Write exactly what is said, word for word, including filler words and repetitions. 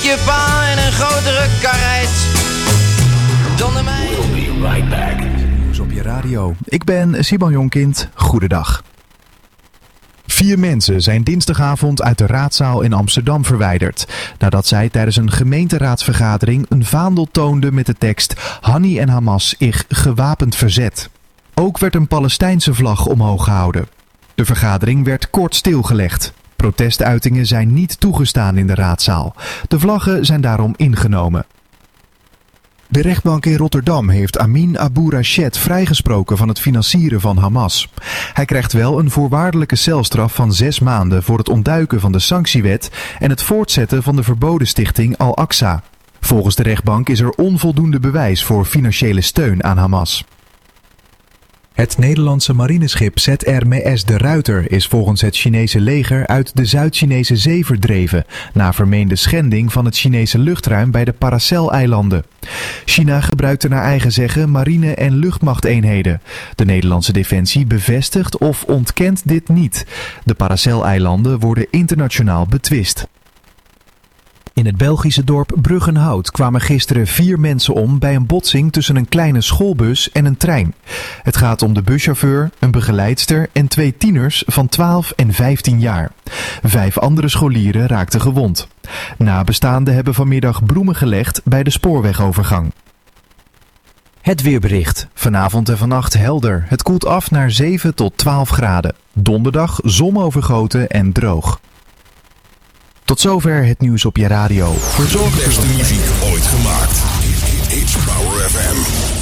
je pa in een grotere kar rijdt dan de mij. We'll be right back. Nieuws op je radio. Ik ben Simon Jonkind. Goedendag. Vier mensen zijn dinsdagavond uit de raadzaal in Amsterdam verwijderd, nadat zij tijdens een gemeenteraadsvergadering een vaandel toonden met de tekst Hani en Hamas ich gewapend verzet. Ook werd een Palestijnse vlag omhoog gehouden. De vergadering werd kort stilgelegd. Protestuitingen zijn niet toegestaan in de raadzaal. De vlaggen zijn daarom ingenomen. De rechtbank in Rotterdam heeft Amin Abu Rashed vrijgesproken van het financieren van Hamas. Hij krijgt wel een voorwaardelijke celstraf van zes maanden voor het ontduiken van de sanctiewet en het voortzetten van de verboden stichting Al-Aqsa. Volgens de rechtbank is er onvoldoende bewijs voor financiële steun aan Hamas. Het Nederlandse marineschip Z R M S De Ruiter is volgens het Chinese leger uit de Zuid-Chinese Zee verdreven, na vermeende schending van het Chinese luchtruim bij de Paracel-eilanden. China gebruikte naar eigen zeggen marine- en luchtmachteenheden. De Nederlandse defensie bevestigt of ontkent dit niet. De Paracel-eilanden worden internationaal betwist. In het Belgische dorp Bruggenhout kwamen gisteren vier mensen om bij een botsing tussen een kleine schoolbus en een trein. Het gaat om de buschauffeur, een begeleidster en twee tieners van twaalf en vijftien jaar. Vijf andere scholieren raakten gewond. Nabestaanden hebben vanmiddag bloemen gelegd bij de spoorwegovergang. Het weerbericht. Vanavond en vannacht helder. Het koelt af naar zeven tot twaalf graden. Donderdag zonovergoten en droog. Tot zover het nieuws op je radio. De beste muziek ooit gemaakt. It's Power F M.